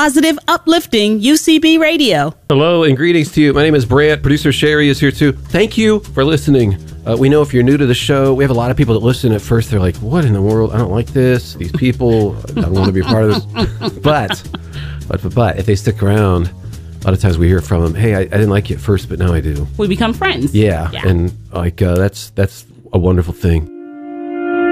positive, uplifting UCB radio. Hello and greetings to you. My name is Brant. Producer Sherry is here too. Thank you for listening. We know if you're new to the show, we have a lot of people that listen at first. They're like, what in the world? I don't like this. These people, I don't want to be a part of this. But if they stick around, a lot of times we hear from them, hey, I didn't like you at first, but now I do. We become friends. Yeah. And like that's a wonderful thing.